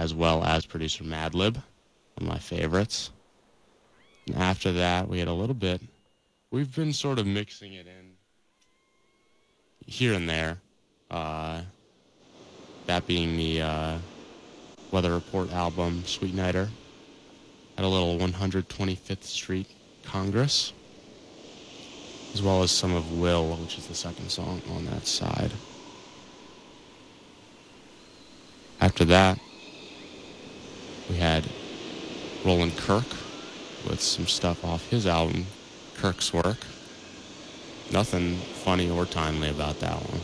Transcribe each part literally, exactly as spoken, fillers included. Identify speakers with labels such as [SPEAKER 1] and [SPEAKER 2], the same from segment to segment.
[SPEAKER 1] as well as producer Madlib, one of my favorites. And after that, we had a little bit. We've been sort of mixing it in here and there. Uh, that being the uh, Weather Report album, Sweet Nighter. Had a little one hundred twenty-fifth Street Congress, as well as some of Will, which is the second song on that side. After that, we had Roland Kirk with some stuff off his album, Kirk's Work. Nothing funny or timely about that one.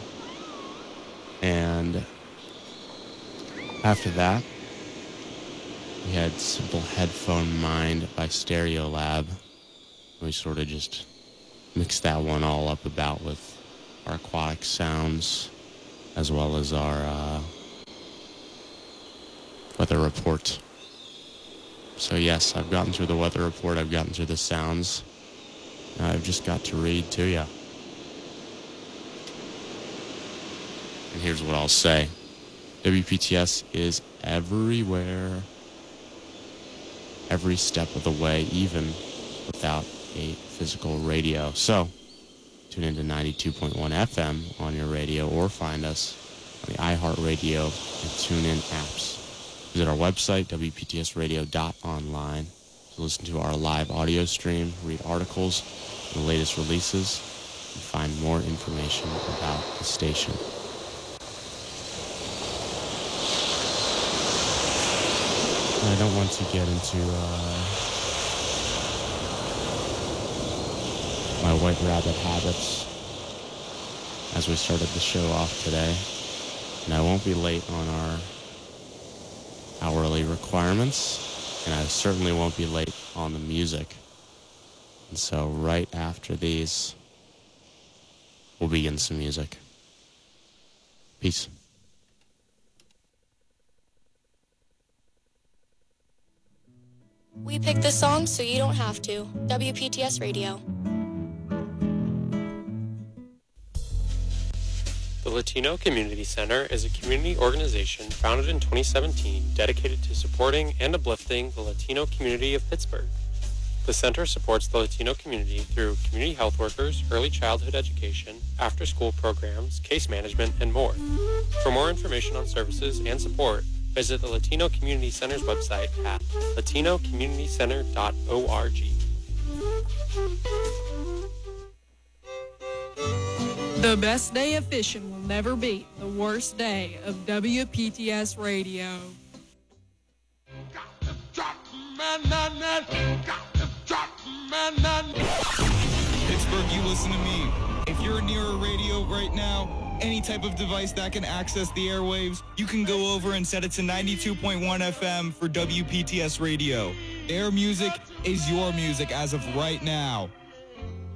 [SPEAKER 1] And after that, we had Simple Headphone Mind by Stereolab. We sort of just mixed that one all up about with our aquatic sounds, as well as our uh, weather report. So yes, I've gotten through the weather report, I've gotten through the sounds. Now I've just got to read to you. And here's what I'll say. W P T S is everywhere, every step of the way, even without a physical radio. So, tune into ninety-two point one F M on your radio or find us on the iHeartRadio and TuneIn apps. Visit our website, W P T S radio dot online, to listen to our live audio stream, read articles, and the latest releases, and find more information about the station. I don't want to get into uh, my white rabbit habits as we started the show off today. And I won't be late on our hourly requirements, and I certainly won't be late on the music. And so right after these, we'll begin some music. Peace.
[SPEAKER 2] We picked this song so you don't have to. W P T S Radio.
[SPEAKER 3] The Latino Community Center is a community organization founded in twenty seventeen dedicated to supporting and uplifting the Latino community of Pittsburgh. The center supports the Latino community through community health workers, early childhood education, after-school programs, case management, and more. For more information on services and support, visit the Latino Community Center's website at latino community center dot org.
[SPEAKER 4] The best day of fishing will never beat the worst day of W P T S Radio.
[SPEAKER 5] Got to drop man, man, man. Got to drop man, man.
[SPEAKER 6] Pittsburgh, you listen to me. If you're near a radio right now, any type of device that can access the airwaves, you can go over and set it to ninety-two point one F M for W P T S Radio. Their music is your music as of right now.